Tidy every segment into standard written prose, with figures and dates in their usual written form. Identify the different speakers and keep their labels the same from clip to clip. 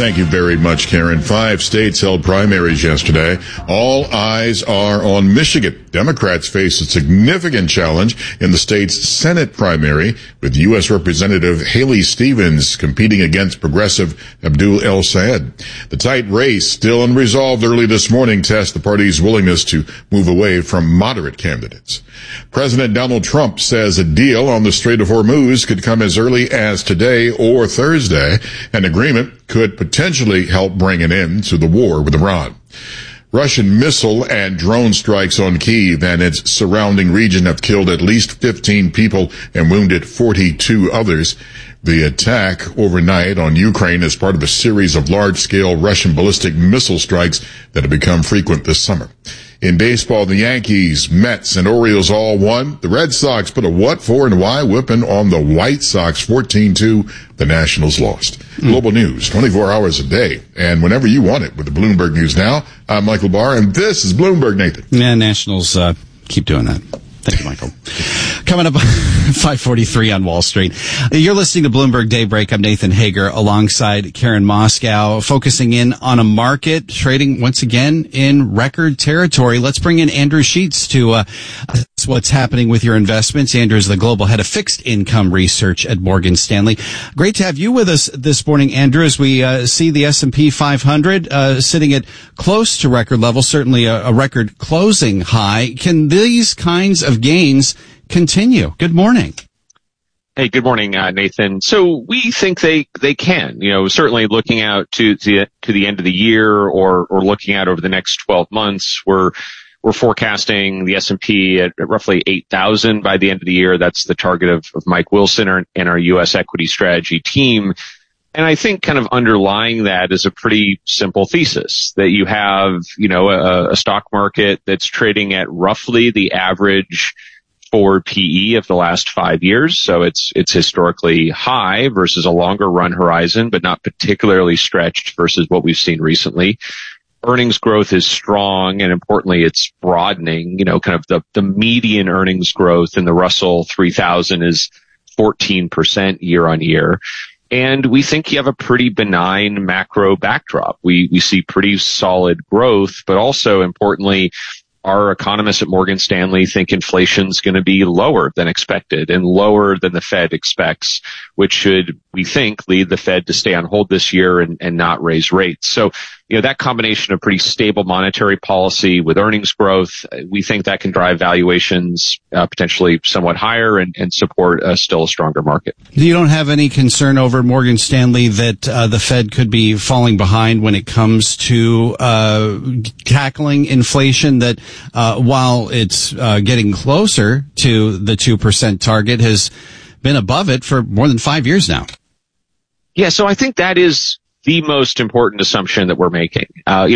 Speaker 1: Thank you very much, Karen. 5 states held primaries yesterday. All eyes are on Michigan. Democrats face a significant challenge in the state's Senate primary, with U.S. Representative Haley Stevens competing against progressive Abdul El Sayed. The tight race, still unresolved early this morning, tests the party's willingness to move away from moderate candidates. President Donald Trump says a deal on the Strait of Hormuz could come as early as today or Thursday. An agreement could potentially help bring an end to the war with Iran. Russian missile and drone strikes on Kyiv and its surrounding region have killed at least 15 people and wounded 42 others. The attack overnight on Ukraine is part of a series of large-scale Russian ballistic missile strikes that have become frequent this summer. In baseball, the Yankees, Mets, and Orioles all won. The Red Sox put a what for and why whipping on the White Sox 14-2. The Nationals lost. Global news, 24 hours a day, and whenever you want it with the Bloomberg News Now. I'm Michael Barr, and this is Bloomberg, Nathan.
Speaker 2: Yeah, Nationals keep doing that. Thank you, Michael. Coming up 5:43 on Wall Street. You're listening to Bloomberg Daybreak. I'm Nathan Hager alongside Karen Moscow, focusing in on a market trading once again in record territory. Let's bring in Andrew Sheets to assess what's happening with your investments. Andrew is the global head of fixed income research at Morgan Stanley. Great to have you with us this morning, Andrew, as we see the S&P 500 sitting at close to record levels, certainly a record closing high. Can these kinds of gains continue? Good morning.
Speaker 3: Hey, good morning, Nathan. So we think they can, certainly looking out to the end of the year or looking out over the next 12 months, we're forecasting the S&P at roughly 8,000 by the end of the year. That's the target of Mike Wilson and our U.S. equity strategy team. And I think kind of underlying that is a pretty simple thesis that you have, a stock market that's trading at roughly the average forward PE of the last 5 years. So it's historically high versus a longer run horizon, but not particularly stretched versus what we've seen recently. Earnings growth is strong, and importantly, it's broadening. Kind of the median earnings growth in the Russell 3000 is 14% year on year. And we think you have a pretty benign macro backdrop. We see pretty solid growth, but also importantly, our economists at Morgan Stanley think inflation's going to be lower than expected and lower than the Fed expects, which should, we think, lead the Fed to stay on hold this year and not raise rates. So, that combination of pretty stable monetary policy with earnings growth, we think that can drive valuations potentially somewhat higher and support still a stronger market.
Speaker 2: You don't have any concern over Morgan Stanley that the Fed could be falling behind when it comes to tackling inflation, that while it's getting closer to the 2% target, has been above it for more than 5 years now?
Speaker 3: Yeah, so I think that is the most important assumption that we're making.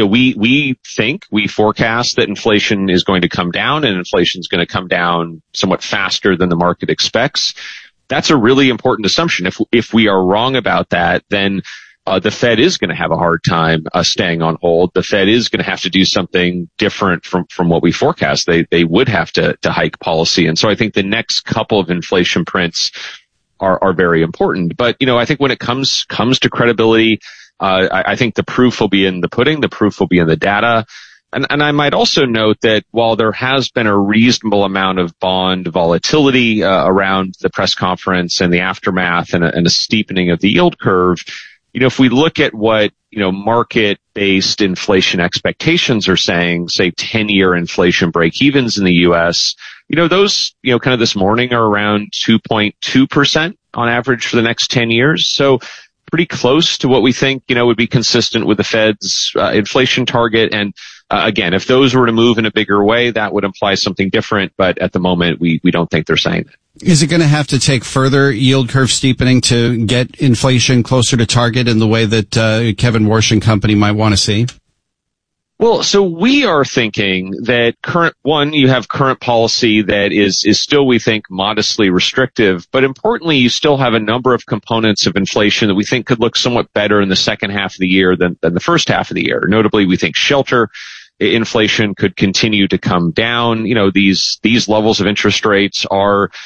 Speaker 3: We forecast that inflation is going to come down, and inflation is going to come down somewhat faster than the market expects. That's a really important assumption. If we are wrong about that, then the Fed is going to have a hard time staying on hold. The Fed is going to have to do something different from what we forecast. They would have to hike policy. And so I think the next couple of inflation prints are very important. But, I think when it comes to credibility, I think the proof will be in the pudding. The proof will be in the data. And I might also note that while there has been a reasonable amount of bond volatility around the press conference and the aftermath and a steepening of the yield curve, if we look at what, market-based inflation expectations are saying, say 10-year inflation break-evens in the U.S., those, kind of this morning are around 2.2% on average for the next 10 years. So pretty close to what we think, would be consistent with the Fed's inflation target. And again, if those were to move in a bigger way, that would imply something different. But at the moment, we don't think they're saying that.
Speaker 2: Is it going to have to take further yield curve steepening to get inflation closer to target in the way that Kevin Warsh and company might want to see?
Speaker 3: Well, so we are thinking that you have current policy that is still, we think, modestly restrictive, but importantly, you still have a number of components of inflation that we think could look somewhat better in the second half of the year than the first half of the year. Notably, we think shelter inflation could continue to come down. These levels of interest rates are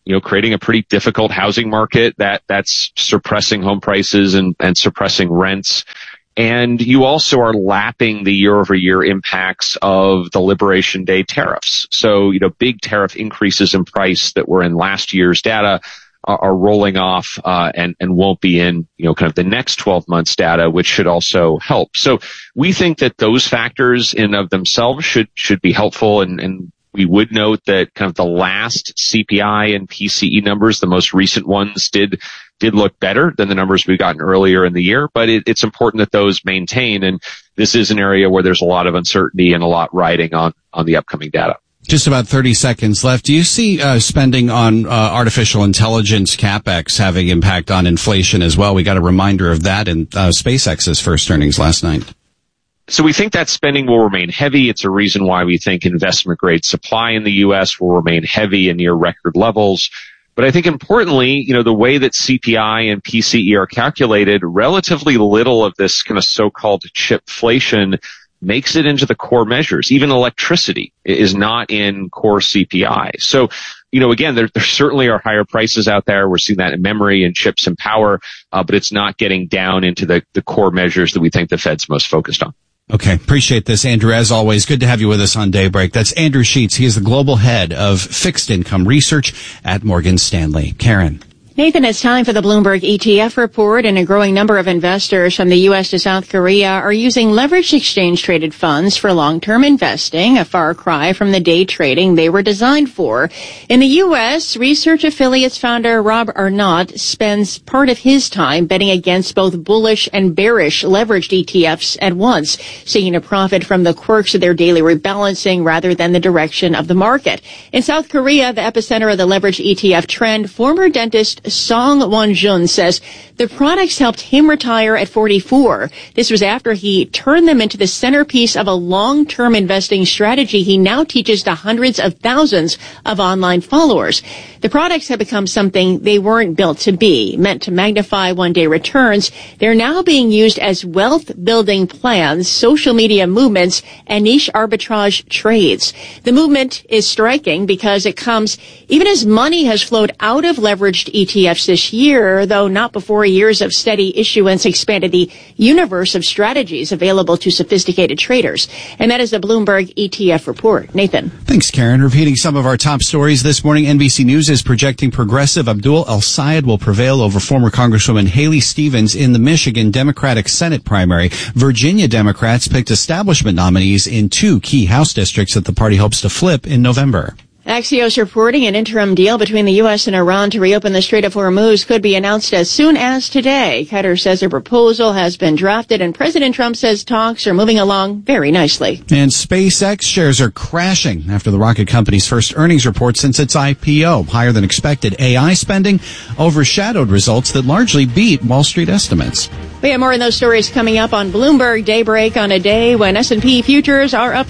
Speaker 3: creating a pretty difficult housing market that's suppressing home prices and suppressing rents. And you also are lapping the year-over-year impacts of the Liberation Day tariffs. So, big tariff increases in price that were in last year's data are rolling off and won't be in, kind of the next 12 months data, which should also help. So we think that those factors in of themselves should be helpful, and we would note that kind of the last CPI and PCE numbers, the most recent ones, did look better than the numbers we've gotten earlier in the year, but it's important that those maintain. And this is an area where there's a lot of uncertainty and a lot riding on the upcoming data.
Speaker 2: Just about 30 seconds left. Do you see spending on artificial intelligence CapEx having impact on inflation as well? We got a reminder of that in SpaceX's first earnings last night.
Speaker 3: So we think that spending will remain heavy. It's a reason why we think investment grade supply in the U.S. will remain heavy and near record levels. But I think importantly, the way that CPI and PCE are calculated, relatively little of this kind of so-called chipflation makes it into the core measures. Even electricity is not in core CPI. So, again, there certainly are higher prices out there. We're seeing that in memory and chips and power, but it's not getting down into the core measures that we think the Fed's most focused on.
Speaker 2: Okay. Appreciate this, Andrew. As always, good to have you with us on Daybreak. That's Andrew Sheets. He is the global head of fixed income research at Morgan Stanley. Karen.
Speaker 4: Nathan, it's time for the Bloomberg ETF report, and a growing number of investors from the U.S. to South Korea are using leveraged exchange-traded funds for long-term investing, a far cry from the day trading they were designed for. In the U.S., Research Affiliates founder Rob Arnott spends part of his time betting against both bullish and bearish leveraged ETFs at once, seeking to profit from the quirks of their daily rebalancing rather than the direction of the market. In South Korea, the epicenter of the leveraged ETF trend, former dentist Song Won-jun says the products helped him retire at 44. This was after he turned them into the centerpiece of a long-term investing strategy he now teaches to hundreds of thousands of online followers. The products have become something they weren't built to be, meant to magnify one-day returns. They're now being used as wealth-building plans, social media movements, and niche arbitrage trades. The movement is striking because it comes even as money has flowed out of leveraged ETFs this year, though not before years of steady issuance expanded the universe of strategies available to sophisticated traders. And that is the Bloomberg ETF report. Nathan.
Speaker 2: Thanks, Karen. Repeating some of our top stories this morning, NBC News is projecting progressive Abdul El-Sayed will prevail over former Congresswoman Haley Stevens in the Michigan Democratic Senate primary. Virginia Democrats picked establishment nominees in 2 key House districts that the party hopes to flip in November.
Speaker 4: Axios reporting an interim deal between the U.S. and Iran to reopen the Strait of Hormuz could be announced as soon as today. Qatar says a proposal has been drafted, and President Trump says talks are moving along very nicely.
Speaker 2: And SpaceX shares are crashing after the rocket company's first earnings report since its IPO. Higher than expected AI spending overshadowed results that largely beat Wall Street estimates.
Speaker 4: We have more of those stories coming up on Bloomberg Daybreak on a day when S&P futures are up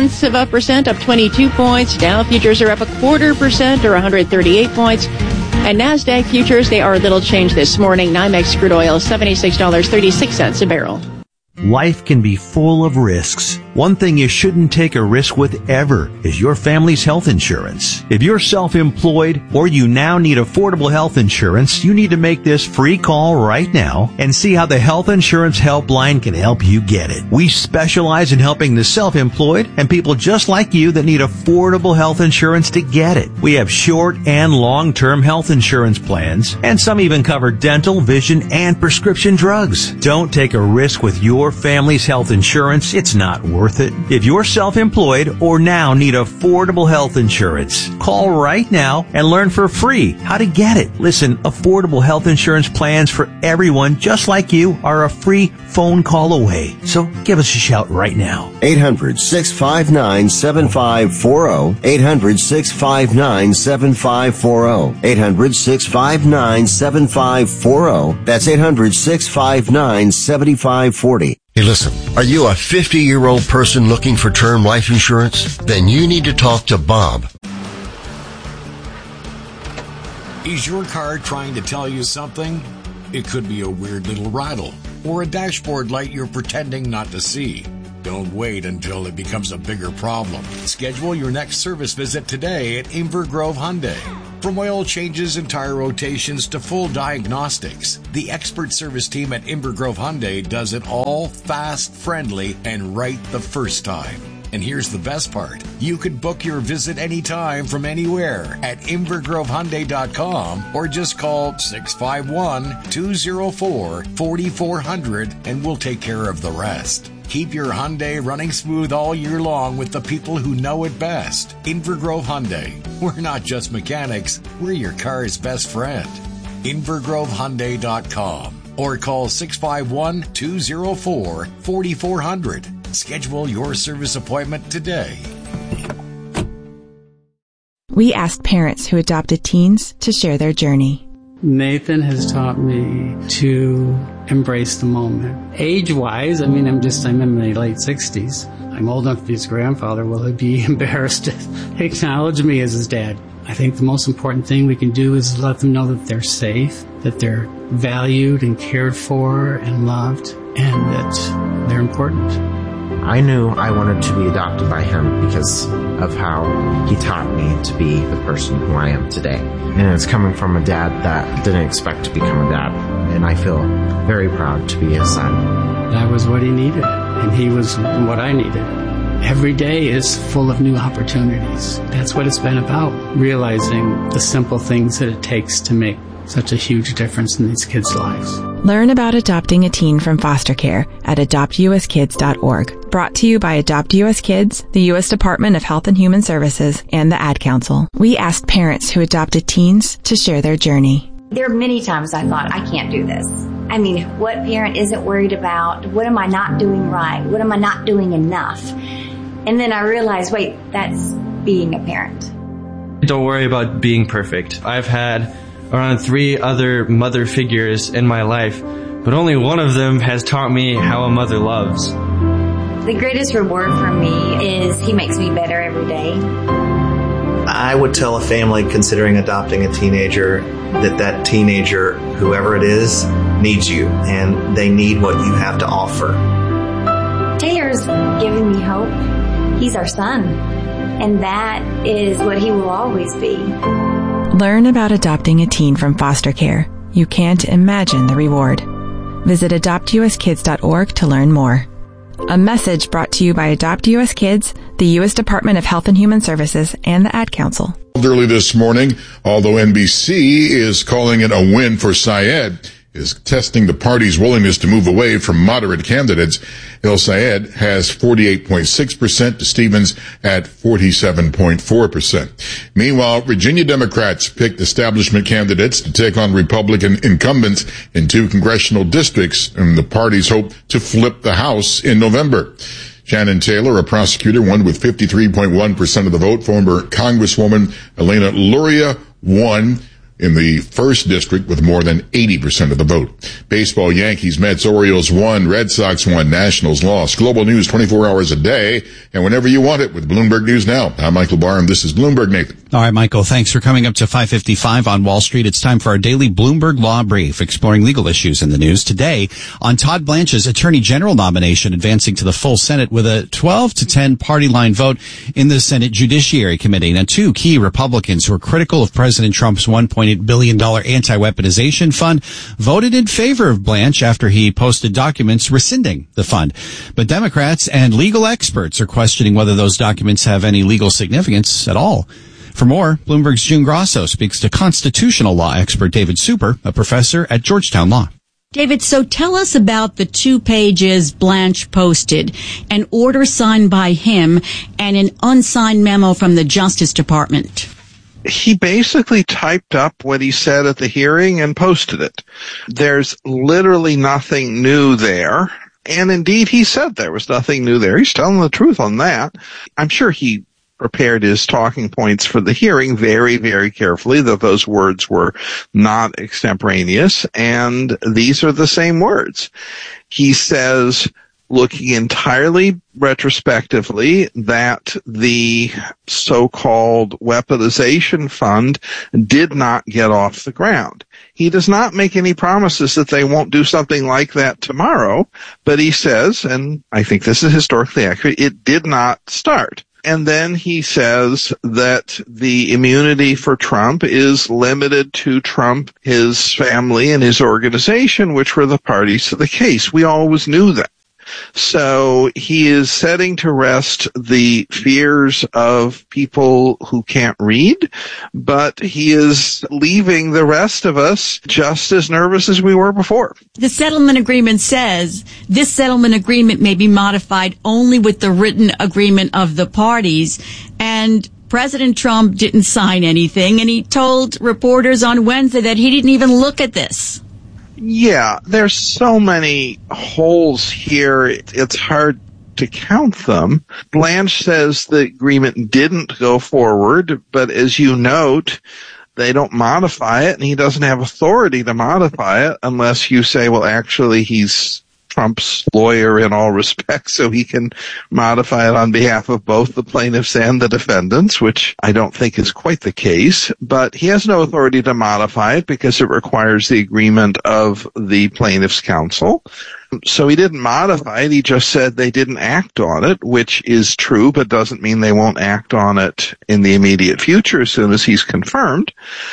Speaker 4: 0.3%, up 22 points. Dow futures are up 0.25% or 138 points. And NASDAQ futures, they are a little changed this morning. NYMEX crude oil, $76.36 a barrel.
Speaker 5: Life can be full of risks. One thing you shouldn't take a risk with ever is your family's health insurance. If you're self-employed or you now need affordable health insurance, you need to make this free call right now and see how the Health Insurance Helpline can help you get it. We specialize in helping the self-employed and people just like you that need affordable health insurance to get it. We have short and long-term health insurance plans, and some even cover dental, vision, and prescription drugs. Don't take a risk with your family's health insurance. It's not worth it. If you're self-employed or now need affordable health insurance, call right now and learn for free how to get it. Listen, affordable health insurance plans for everyone just like you are a free phone call away. So give us a shout right now.
Speaker 6: 800-659-7540. 800-659-7540. 800-659-7540. That's 800-659-7540.
Speaker 7: Hey, listen, are you a 50-year-old person looking for term life insurance? Then you need to talk to Bob.
Speaker 8: Is your car trying to tell you something? It could be a weird little rattle or a dashboard light you're pretending not to see. Don't wait until it becomes a bigger problem. Schedule your next service visit today at Inver Grove Hyundai. From oil changes and tire rotations to full diagnostics, the expert service team at Inver Grove Hyundai does it all fast, friendly, and right the first time. And here's the best part. You can book your visit anytime from anywhere at invergrovehyundai.com or just call 651-204-4400 and we'll take care of the rest. Keep your Hyundai running smooth all year long with the people who know it best. Inver Grove Hyundai. We're not just mechanics, we're your car's best friend. invergrovehyundai.com or call 651-204-4400. Schedule your service appointment today.
Speaker 9: We asked parents who adopted teens to share their journey.
Speaker 10: Nathan has taught me to embrace the moment. Age-wise, I'm in my late 60s. I'm old enough to be his grandfather. Will he be embarrassed to acknowledge me as his dad? I think the most important thing we can do is let them know that they're safe, that they're valued and cared for and loved, and that they're important.
Speaker 11: I knew I wanted to be adopted by him because of how he taught me to be the person who I am today. And it's coming from a dad that didn't expect to become a dad. And I feel very proud to be his son.
Speaker 10: That was what he needed, and he was what I needed. Every day is full of new opportunities. That's what it's been about, realizing the simple things that it takes to make such a huge difference in these kids' lives.
Speaker 9: Learn about adopting a teen from foster care at adoptuskids.org. Brought to you by Adopt US Kids, the U.S. Department of Health and Human Services, and the Ad Council. We asked parents who adopted teens to share their journey.
Speaker 12: There are many times I thought, I can't do this. I mean, what parent isn't worried about? What am I not doing right? What am I not doing enough? And then I realized, wait, that's being a parent.
Speaker 13: Don't worry about being perfect. I've had around 3 other mother figures in my life, but only one of them has taught me how a mother loves.
Speaker 12: The greatest reward for me is he makes me better every day.
Speaker 14: I would tell a family considering adopting a teenager that teenager, whoever it is, needs you, and they need what you have to offer.
Speaker 12: Taylor's given me hope. He's our son, and that is what he will always be.
Speaker 9: Learn about adopting a teen from foster care. You can't imagine the reward. Visit adoptuskids.org to learn more. A message brought to you by Adopt US Kids, the U.S. Department of Health and Human Services, and the Ad Council.
Speaker 1: Early this morning, although NBC is calling it a win for Syed, is testing the party's willingness to move away from moderate candidates. El Sayed has 48.6% to Stevens at 47.4%. Meanwhile, Virginia Democrats picked establishment candidates to take on Republican incumbents in 2 congressional districts, and the parties hope to flip the House in November. Shannon Taylor, a prosecutor, won with 53.1% of the vote. Former Congresswoman Elena Luria won in the 1st district with more than 80% of the vote. Baseball, Yankees, Mets, Orioles won, Red Sox won, Nationals lost. Global news 24 hours a day and whenever you want it with Bloomberg News Now. I'm Michael Barr and this is Bloomberg Nathan.
Speaker 2: All right, Michael, thanks for coming up to 5:55 on Wall Street. It's time for our daily Bloomberg Law Brief, exploring legal issues in the news. Today, on Todd Blanche's Attorney General nomination advancing to the full Senate with a 12-10 party line vote in the Senate Judiciary Committee. Now, 2 key Republicans who are critical of President Trump's $1.8 billion anti-weaponization fund voted in favor of Blanche after he posted documents rescinding the fund. But Democrats and legal experts are questioning whether those documents have any legal significance at all. For more, Bloomberg's June Grosso speaks to constitutional law expert David Super, a professor at Georgetown Law.
Speaker 15: David, so tell us about the 2 pages Blanche posted, an order signed by him and an unsigned memo from the Justice Department.
Speaker 16: He basically typed up what he said at the hearing and posted it. There's literally nothing new there. And indeed, he said there was nothing new there. He's telling the truth on that. I'm sure he prepared his talking points for the hearing very, very carefully, that those words were not extemporaneous, and these are the same words. He says, looking entirely retrospectively, that the so-called weaponization fund did not get off the ground. He does not make any promises that they won't do something like that tomorrow, but he says, and I think this is historically accurate, it did not start. And then he says that the immunity for Trump is limited to Trump, his family, and his organization, which were the parties to the case. We always knew that. So he is setting to rest the fears of people who can't read, but he is leaving the rest of us just as nervous as we were before.
Speaker 15: The settlement agreement says this settlement agreement may be modified only with the written agreement of the parties, and President Trump didn't sign anything, and he told reporters on Wednesday that he didn't even look at this.
Speaker 16: Yeah, there's so many holes here, it's hard to count them. Blanche says the agreement didn't go forward, but as you note, they don't modify it, and he doesn't have authority to modify it unless you say, well, actually, he's Trump's lawyer in all respects, so he can modify it on behalf of both the plaintiffs and the defendants, which I don't think is quite the case. But he has no authority to modify it because it requires the agreement of the plaintiff's counsel. So he didn't modify it. He just said they didn't act on it, which is true, but doesn't mean they won't act on it in the immediate future as soon as he's confirmed.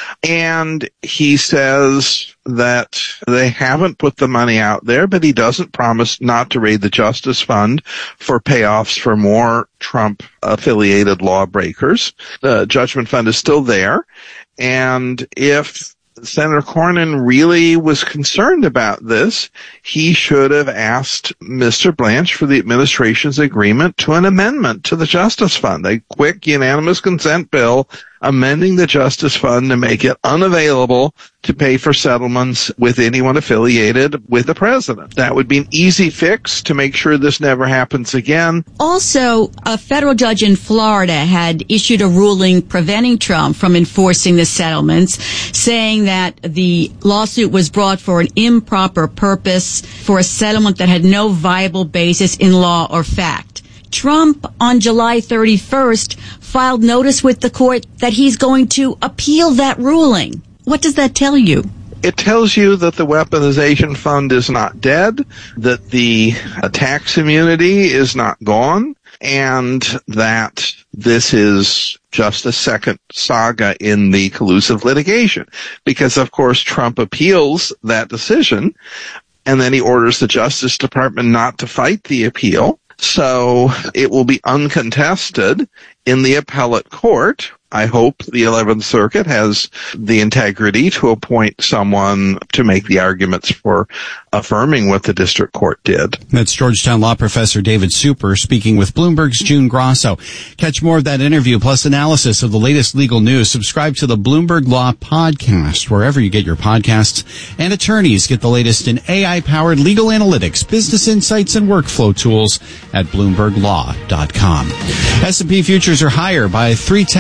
Speaker 16: And he says that they haven't put the money out there, but he doesn't promise not to raid the Justice Fund for payoffs for more Trump-affiliated lawbreakers. The Judgment Fund is still there. And if Senator Cornyn really was concerned about this, he should have asked Mr. Blanche for the administration's agreement to an amendment to the Justice Fund, a quick unanimous consent bill amending the Justice Fund to make it unavailable to pay for settlements with anyone affiliated with the president. That would be an easy fix to make sure this never happens again.
Speaker 15: Also, a federal judge in Florida had issued a ruling preventing Trump from enforcing the settlements, saying that the lawsuit was brought for an improper purpose, for a settlement that had no viable basis in law or fact. Trump, on July 31st, filed notice with the court that he's going to appeal that ruling. What does that tell you?
Speaker 16: It tells you that the weaponization fund is not dead, that the tax immunity is not gone, and that this is just a second saga in the collusive litigation. Because, of course, Trump appeals that decision, and then he orders the Justice Department not to fight the appeal. So it will be uncontested in the appellate court. I hope the 11th Circuit has the integrity to appoint someone to make the arguments for affirming what the district court did.
Speaker 2: That's Georgetown law professor David Super speaking with Bloomberg's June Grosso. Catch more of that interview plus analysis of the latest legal news. Subscribe to the Bloomberg Law Podcast wherever you get your podcasts. And attorneys get the latest in AI-powered legal analytics, business insights, and workflow tools at BloombergLaw.com. S&P futures are higher by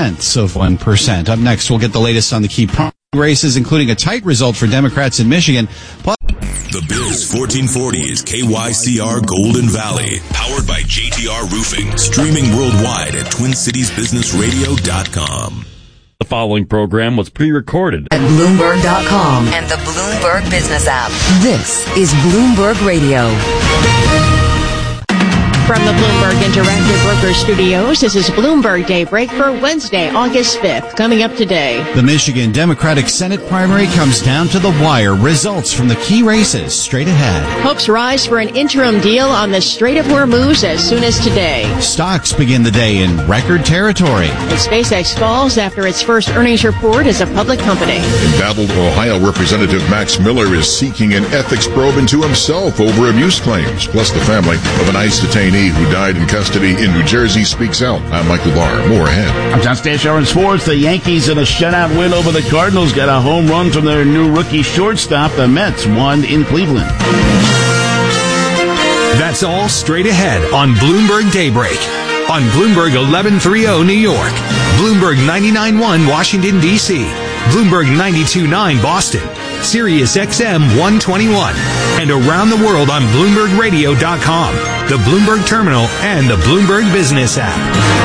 Speaker 2: 0.3%. Up next, we'll get the latest on the key races, including a tight result for Democrats in Michigan.
Speaker 17: The Biz 1440 is KYCR Golden Valley, powered by JTR Roofing, streaming worldwide at TwinCitiesBusinessRadio.com.
Speaker 18: The following program was pre-recorded
Speaker 19: at Bloomberg.com and the Bloomberg Business app. This is Bloomberg Radio.
Speaker 4: From the Bloomberg Interactive Broker Studios, this is Bloomberg Daybreak for Wednesday, August 5th. Coming up today,
Speaker 2: the Michigan Democratic Senate primary comes down to the wire. Results from the key races straight ahead.
Speaker 4: Hopes rise for an interim deal on the Strait of Hormuz as soon as today.
Speaker 2: Stocks begin the day in record territory.
Speaker 4: And SpaceX falls after its first earnings report as a public company.
Speaker 1: Embattled Ohio Representative Max Miller is seeking an ethics probe into himself over abuse claims. Plus, the family of an ICE detainee who died in custody in New Jersey speaks out. I'm Michael Barr. More ahead.
Speaker 20: I'm John Stashower in sports. The Yankees in a shutout win over the Cardinals got a home run from their new rookie shortstop. The Mets won in Cleveland.
Speaker 21: That's all straight ahead on Bloomberg Daybreak. On Bloomberg 1130 New York, Bloomberg 99.1 Washington, D.C., Bloomberg 92.9 Boston, Sirius XM 121, and around the world on BloombergRadio.com, the Bloomberg Terminal, and the Bloomberg Business app.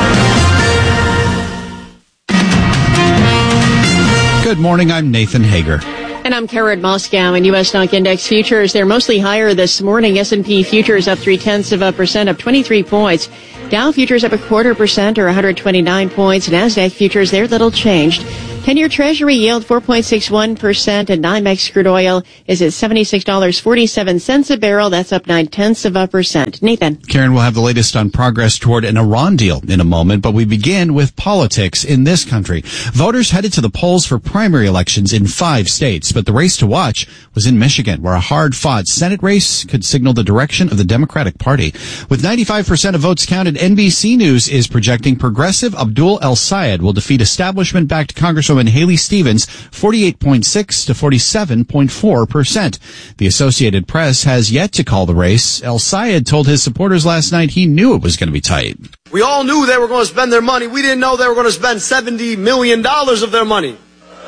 Speaker 2: Good morning, I'm Nathan Hager.
Speaker 4: And I'm Karen Moscow. In U.S. stock index futures, they're mostly higher this morning. S&P futures up 0.3%, up 23 points. Dow futures up 0.25% or 129 points. NASDAQ futures, they're little changed. 10-year Treasury yield 4.61%, and NYMEX crude oil is at $76.47 a barrel. That's up 0.9%. Nathan.
Speaker 2: Karen will have the latest on progress toward an Iran deal in a moment, but we begin with politics in this country. Voters headed to the polls for primary elections in 5 states, but the race to watch was in Michigan, where a hard-fought Senate race could signal the direction of the Democratic Party. With 95% of votes counted, NBC News is projecting progressive Abdul El-Sayed will defeat establishment-backed Congresswoman Haley Stevens 48.6 to 47.4%. The Associated Press has yet to call the race. El-Sayed told his supporters last night he knew it was going to be tight.
Speaker 3: We all knew they were going to spend their money. We didn't know they were going to spend $70 million of their money.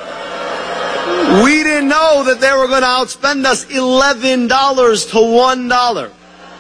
Speaker 3: We didn't know that they were going to outspend us $11 to $1.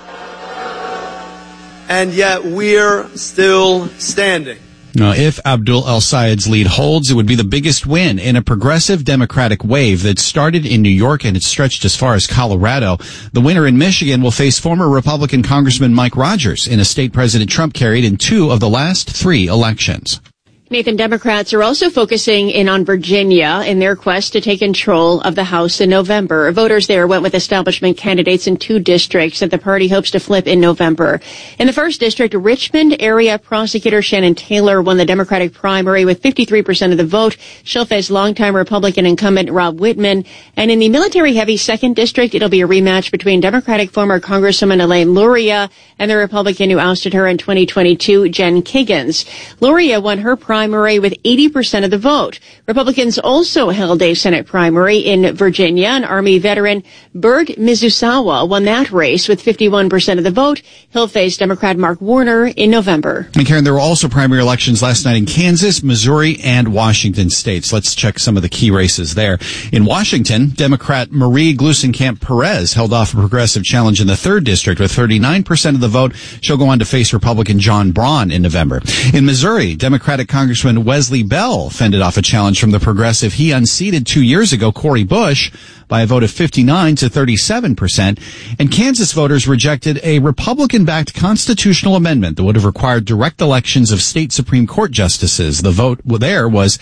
Speaker 3: And yet we're still standing.
Speaker 2: Now, if Abdul El-Sayed's lead holds, it would be the biggest win in a progressive Democratic wave that started in New York and it stretched as far as Colorado. The winner in Michigan will face former Republican Congressman Mike Rogers in a state President Trump carried in 2 of the last 3 elections.
Speaker 4: Nathan, Democrats are also focusing in on Virginia in their quest to take control of the House in November. Voters there went with establishment candidates in 2 districts that the party hopes to flip in November. In the first district, Richmond area prosecutor Shannon Taylor won the Democratic primary with 53% of the vote. She'll face longtime Republican incumbent Rob Whitman. And in the military-heavy second district, it'll be a rematch between Democratic former Congresswoman Elaine Luria and the Republican who ousted her in 2022, Jen Kiggins. Luria won her primary with 80% of the vote. Republicans also held a Senate primary in Virginia, and Army veteran Bert Mizusawa won that race with 51% of the vote. He'll face Democrat Mark Warner in November.
Speaker 2: And Karen, there were also primary elections last night in Kansas, Missouri, and Washington states. Let's check some of the key races there. In Washington, Democrat Marie Gluesenkamp Perez held off a progressive challenge in the 3rd district with 39% of the vote. She'll go on to face Republican John Braun in November. In Missouri, Democratic Congressman Wesley Bell fended off a challenge from the progressive he unseated 2 years ago, Cori Bush, by a vote of 59 to 37%. And Kansas voters rejected a Republican-backed constitutional amendment that would have required direct elections of state Supreme Court justices. The vote there was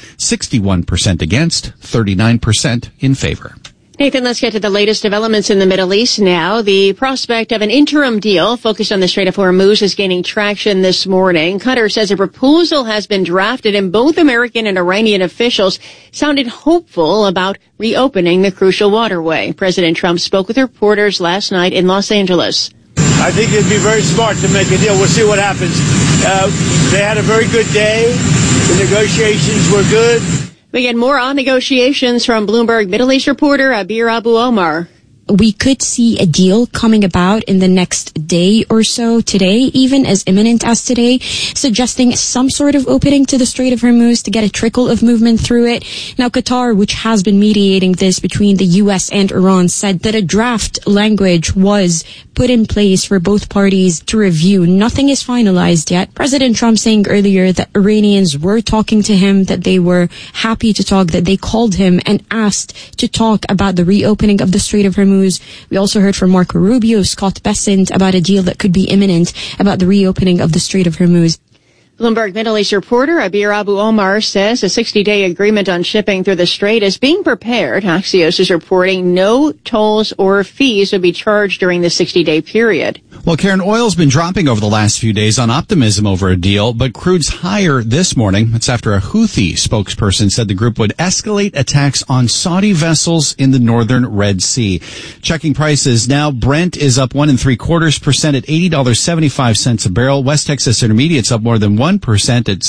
Speaker 2: 61% against, 39% in favor.
Speaker 4: Nathan, let's get to the latest developments in the Middle East now. The prospect of an interim deal focused on the Strait of Hormuz is gaining traction this morning. Qatar says a proposal has been drafted and both American and Iranian officials sounded hopeful about reopening the crucial waterway. President Trump spoke with reporters last night in Los Angeles.
Speaker 22: I think it'd be very smart to make a deal. We'll see what happens. They had a very good day. The negotiations were good.
Speaker 4: We get more on negotiations from Bloomberg Middle East reporter Abir Abu Omar.
Speaker 23: We could see a deal coming about in the next day or so, today, even as imminent as today, suggesting some sort of opening to the Strait of Hormuz to get a trickle of movement through it. Now, Qatar, which has been mediating this between the U.S. and Iran, said that a draft language was put in place for both parties to review. Nothing is finalized yet. President Trump saying earlier that Iranians were talking to him, that they were happy to talk, that they called him and asked to talk about the reopening of the Strait of Hormuz. We also heard from Marco Rubio, Scott Bessent about a deal that could be imminent about the reopening of the Strait of Hormuz.
Speaker 4: Bloomberg Middle East reporter Abir Abu Omar says a 60-day agreement on shipping through the strait is being prepared. Axios is reporting no tolls or fees will be charged during the 60-day period.
Speaker 2: Well, Karen, oil's been dropping over the last few days on optimism over a deal, but crude's higher this morning. That's after a Houthi spokesperson said the group would escalate attacks on Saudi vessels in the northern Red Sea. Checking prices now, Brent is up 1 3/4% at $80.75 a barrel. West Texas Intermediate's up more than 1% at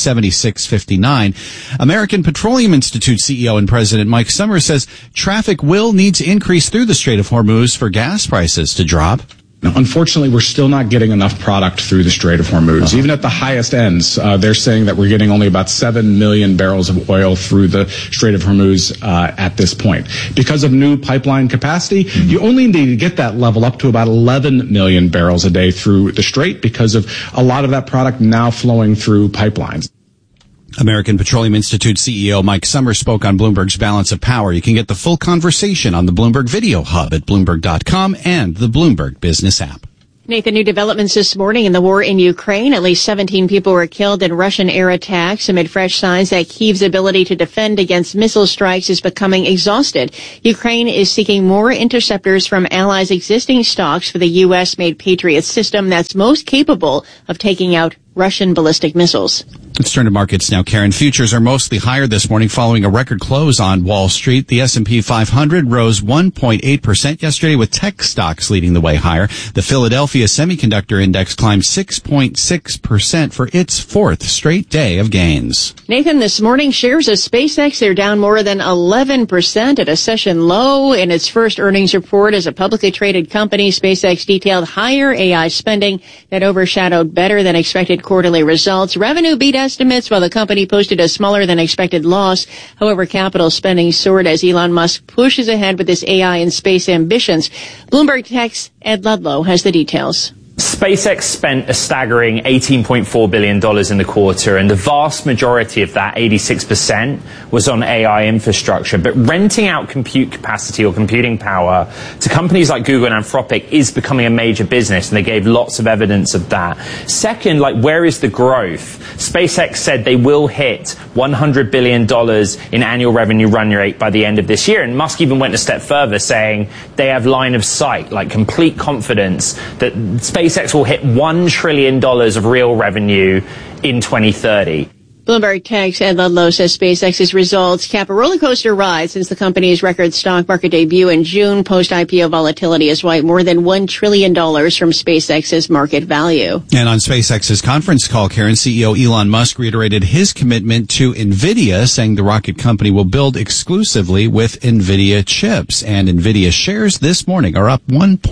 Speaker 2: $76.59. American Petroleum Institute CEO and President Mike Summers says traffic will need to increase through the Strait of Hormuz for gas prices to drop.
Speaker 24: Now, unfortunately, we're still not getting enough product through the Strait of Hormuz. Even at the highest ends, they're saying that we're getting only about 7 million barrels of oil through the Strait of Hormuz at this point. Because of new pipeline capacity, you only need to get that level up to about 11 million barrels a day through the Strait because of a lot of that product now flowing through pipelines.
Speaker 2: American Petroleum Institute CEO Mike Summers spoke on Bloomberg's Balance of Power. You can get the full conversation on the Bloomberg Video Hub at Bloomberg.com and the Bloomberg Business app.
Speaker 4: Nathan, new developments this morning in the war in Ukraine. At least 17 people were killed in Russian air attacks amid fresh signs that Kyiv's ability to defend against missile strikes is becoming exhausted. Ukraine is seeking more interceptors from allies' existing stocks for the U.S.-made Patriot system that's most capable of taking out Russian ballistic missiles.
Speaker 2: Let's turn to markets now, Karen. Futures are mostly higher this morning following a record close on Wall Street. The S&P 500 rose 1.8% yesterday with tech stocks leading the way higher. The Philadelphia Semiconductor Index climbed 6.6% for its fourth straight day of gains.
Speaker 4: Nathan, this morning shares of SpaceX, they're down more than 11% at a session low. In its first earnings report as a publicly traded company, SpaceX detailed higher AI spending that overshadowed better than expected quarterly results. Revenue beat estimates while the company posted a smaller than expected loss. However, capital spending soared as Elon Musk pushes ahead with his AI and space ambitions. Bloomberg Tech's Ed Ludlow has the details.
Speaker 5: SpaceX spent a staggering $18.4 billion in the quarter, and the vast majority of that, 86%, was on AI infrastructure. But renting out compute capacity or computing power to companies like Google and Anthropic is becoming a major business, and they gave lots of evidence of that. Second, where is the growth? SpaceX said they will hit $100 billion in annual revenue run rate by the end of this year, and Musk even went a step further, saying they have line of sight, complete confidence that SpaceX will hit $1 trillion of real revenue in 2030.
Speaker 4: Bloomberg Tech's Ed Ludlow says SpaceX's results cap a roller coaster ride since the company's record stock market debut in June. Post-IPO volatility has wiped more than $1 trillion from SpaceX's market value.
Speaker 2: And on SpaceX's conference call, Karen, CEO Elon Musk reiterated his commitment to NVIDIA, saying the rocket company will build exclusively with NVIDIA chips. And NVIDIA shares this morning are up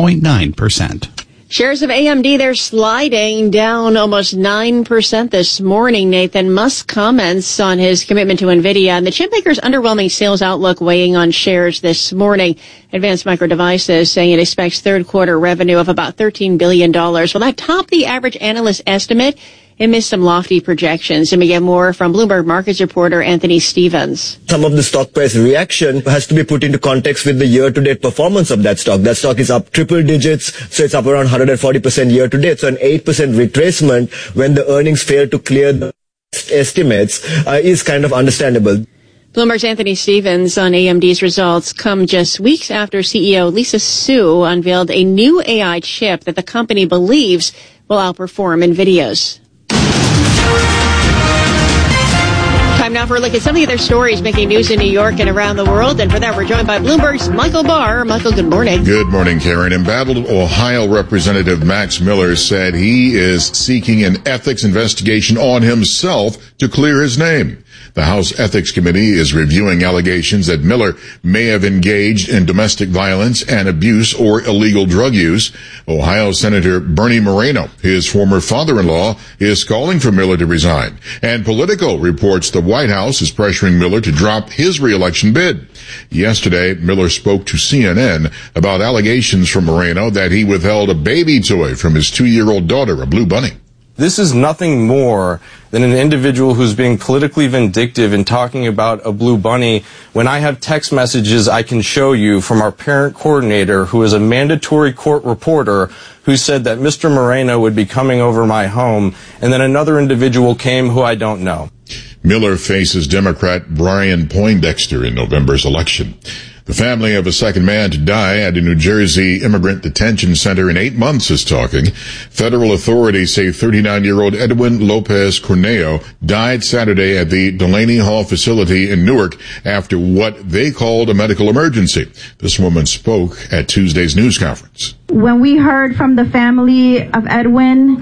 Speaker 2: 1.9%.
Speaker 4: Shares of AMD, they're sliding down almost 9% this morning. Nathan, Musk comments on his commitment to NVIDIA and the chipmaker's underwhelming sales outlook weighing on shares this morning. Advanced Micro Devices saying it expects third quarter revenue of about $13 billion. Well, that topped the average analyst estimate. It missed some lofty projections. And we get more from Bloomberg Markets reporter Anthony Stevens.
Speaker 6: Some of the stock price reaction has to be put into context with the year-to-date performance of that stock. That stock is up triple digits, so it's up around 140% year-to-date. So an 8% retracement when the earnings fail to clear the estimates is kind of understandable.
Speaker 4: Bloomberg's Anthony Stevens on AMD's results come just weeks after CEO Lisa Su unveiled a new AI chip that the company believes will outperform NVIDIA's. Time now for a look at some of the other stories making news in New York and around the world. And for that, we're joined by Bloomberg's Michael Barr. Michael, good morning.
Speaker 1: Good morning, Karen. Embattled Ohio Representative Max Miller said he is seeking an ethics investigation on himself to clear his name. The House Ethics Committee is reviewing allegations that Miller may have engaged in domestic violence and abuse or illegal drug use. Ohio Senator Bernie Moreno, his former father-in-law, is calling for Miller to resign. And Politico reports the White House is pressuring Miller to drop his re-election bid. Yesterday, Miller spoke to CNN about allegations from Moreno that he withheld a baby toy from his 2-year-old daughter, a blue bunny.
Speaker 7: This is nothing more than an individual who's being politically vindictive and talking about a blue bunny when I have text messages I can show you from our parent coordinator, who is a mandatory court reporter, who said that Mr. Moreno would be coming over my home, and then another individual came who I don't know.
Speaker 1: Miller faces Democrat Brian Poindexter in November's election. The family of a second man to die at a New Jersey immigrant detention center in 8 months is talking. Federal authorities say 39-year-old Edwin Lopez Corneo died Saturday at the Delaney Hall facility in Newark after what they called a medical emergency. This woman spoke at Tuesday's news conference.
Speaker 8: When we heard from the family of Edwin,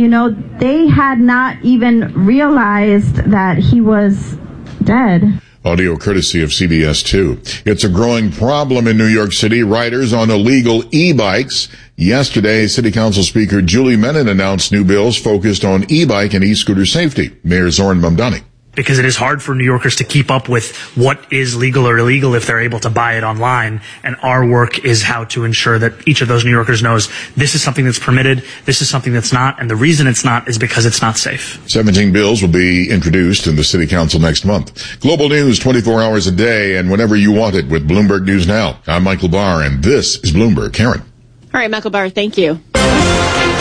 Speaker 8: they had not even realized that he was dead.
Speaker 1: Audio courtesy of CBS 2. It's a growing problem in New York City. Riders on illegal e-bikes. Yesterday, City Council Speaker Julie Menon announced new bills focused on e-bike and e-scooter safety. Mayor Zoran Mamdani.
Speaker 25: Because it is hard for New Yorkers to keep up with what is legal or illegal if they're able to buy it online. And our work is how to ensure that each of those New Yorkers knows this is something that's permitted, this is something that's not, and the reason it's not is because it's not safe.
Speaker 1: 17 bills will be introduced in the City Council next month. Global news 24 hours a day and whenever you want it with Bloomberg News Now. I'm Michael Barr, and this is Bloomberg. Karen.
Speaker 4: All right, Michael Barr, thank you.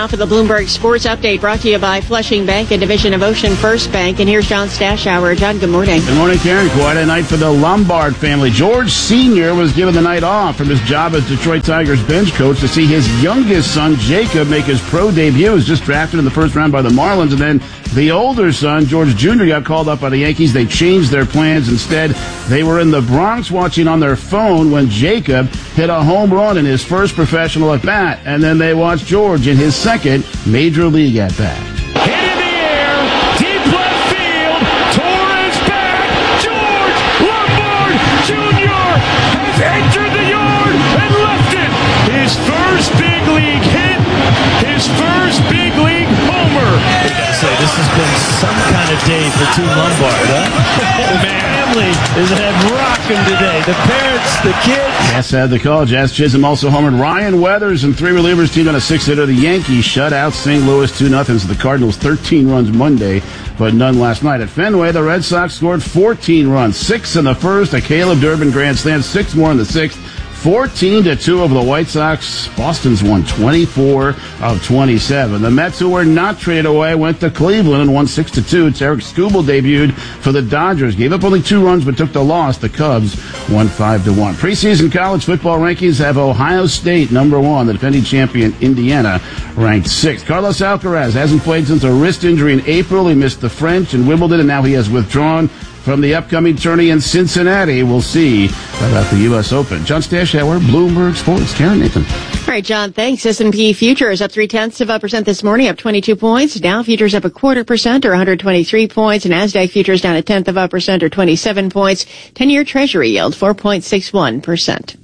Speaker 4: now for the Bloomberg Sports Update, brought to you by Flushing Bank, a division of Ocean First Bank. And here's John Stashower. John, good morning.
Speaker 20: Good morning, Karen. Quite a night for the Lombard family. George Sr. was given the night off from his job as Detroit Tigers bench coach to see his youngest son, Jacob, make his pro debut. He was just drafted in the first round by the Marlins. And then the older son, George Jr., got called up by the Yankees. They changed their plans. Instead, they were in the Bronx watching on their phone when Jacob hit a home run in his first professional at-bat. And then they watched George in his second Major League at-bat.
Speaker 10: Hit in the air, deep left field, Torres back, George Lombard Jr. has entered the yard and left it. His first big league hit, his first big league homer.
Speaker 11: I gotta say, this has been some kind of day for Team Lombard, huh? The family is rocking today. The parents, the kids.
Speaker 20: Jazz had the call. Jazz Chisholm also homered. Ryan Weathers and three relievers teamed on a 6-hitter. The Yankees shut out St. Louis 2-0. So the Cardinals 13 runs Monday, but none last night. At Fenway, the Red Sox scored 14 runs, 6 in the first, a Caleb Durbin grand slam, 6 more in the sixth. 14-2 over the White Sox. Boston's won 24 of 27. The Mets, who were not traded away, went to Cleveland and won 6-2. Tarek Skubal debuted for the Dodgers. Gave up only 2 runs but took the loss. The Cubs won 5-1. Preseason college football rankings have Ohio State number 1. The defending champion Indiana ranked 6th. Carlos Alcaraz hasn't played since a wrist injury in April. He missed the French and Wimbledon, and now he has withdrawn from the upcoming tourney in Cincinnati. We'll see about the U.S. Open. John Stashower, Bloomberg Sports. Karen Nathan.
Speaker 4: All right, John, thanks. S&P futures up 0.3% this morning, up 22 points. Dow futures up 0.25% or 123 points. NASDAQ futures down 0.1% or 27 points. 10-year Treasury yield 4.61%.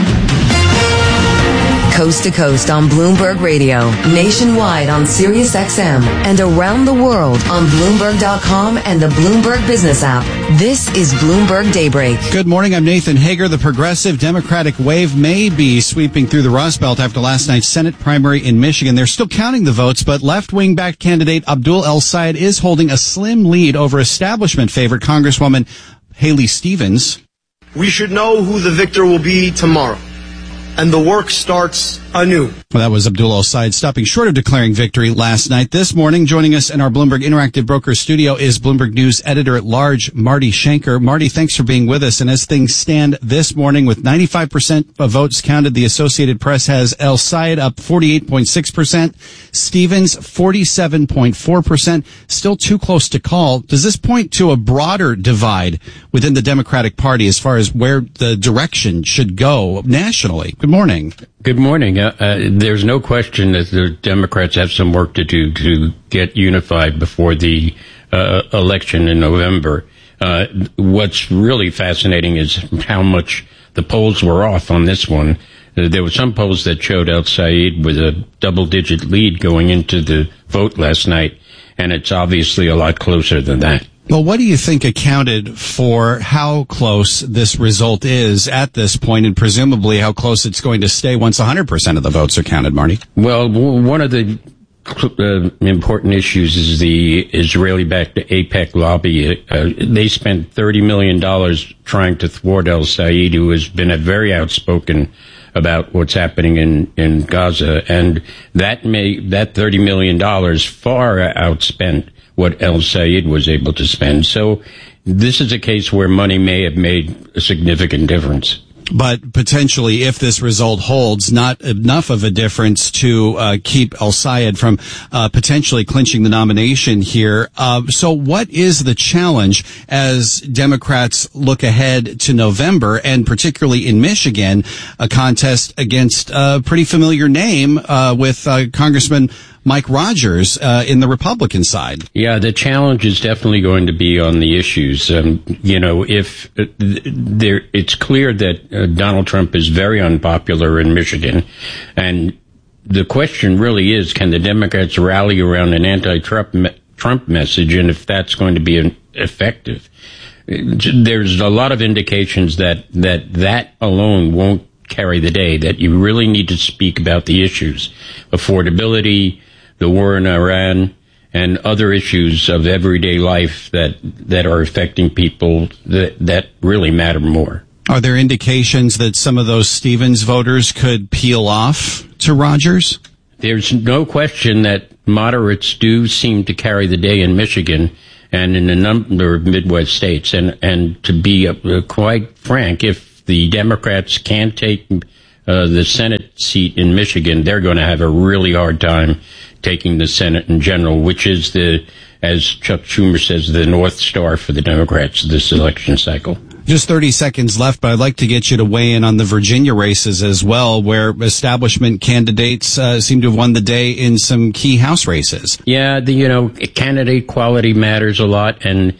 Speaker 19: Coast to coast on Bloomberg Radio, nationwide on Sirius XM, and around the world on Bloomberg.com and the Bloomberg Business app. This is Bloomberg Daybreak.
Speaker 2: Good morning. I'm Nathan Hager. The progressive Democratic wave may be sweeping through the Rust Belt after last night's Senate primary in Michigan. They're still counting the votes, but left-wing backed candidate Abdul El-Sayed is holding a slim lead over establishment favorite Congresswoman Haley Stevens.
Speaker 3: We should know who the victor will be tomorrow, and the work starts anew.
Speaker 2: Well, that was Abdul El-Sayed stopping short of declaring victory last night. This morning, joining us in our Bloomberg Interactive Broker studio is Bloomberg News editor-at-large Marty Schenker. Marty, thanks for being with us. And as things stand this morning, with 95% of votes counted, the Associated Press has El-Sayed up 48.6%, Stevens 47.4%, still too close to call. Does this point to a broader divide within the Democratic Party as far as where the direction should go nationally? Good morning.
Speaker 12: Good morning. There's no question that the Democrats have some work to do to get unified before the election in November. What's really fascinating is how much the polls were off on this one. There were some polls that showed El-Sayed with a double-digit lead going into the vote last night, and it's obviously a lot closer than that.
Speaker 2: Well, what do you think accounted for how close this result is at this point, and presumably how close it's going to stay once 100% of the votes are counted, Marty?
Speaker 12: Well, one of the important issues is the Israeli-backed AIPAC lobby. They spent $30 million trying to thwart El-Sayed, who has been very outspoken about what's happening in Gaza, and that $30 million far outspent what El-Sayed was able to spend. So this is a case where money may have made a significant difference.
Speaker 2: But potentially, if this result holds, not enough of a difference to keep El-Sayed from potentially clinching the nomination here. So what is the challenge as Democrats look ahead to November, and particularly in Michigan, a contest against a pretty familiar name with Congressman Mike Rogers in the Republican side?
Speaker 12: Yeah, the challenge is definitely going to be on the issues. If it's clear that Donald Trump is very unpopular in Michigan, and the question really is, can the Democrats rally around an anti-Trump message, and if that's going to be effective? There's a lot of indications that alone won't carry the day, that you really need to speak about the issues: affordability, the war in Iran, and other issues of everyday life that are affecting people that really matter more.
Speaker 2: Are there indications that some of those Stevens voters could peel off to Rogers?
Speaker 12: there's no question that moderates do seem to carry the day in Michigan and in a number of Midwest states. And to be quite frank, if the Democrats can't take the Senate seat in Michigan, they're going to have a really hard time taking the Senate in general, which is as Chuck Schumer says, the North Star for the Democrats this election cycle.
Speaker 2: Just 30 seconds left, but I'd like to get you to weigh in on the Virginia races as well, where establishment candidates seem to have won the day in some key House races.
Speaker 12: Yeah, candidate quality matters a lot, and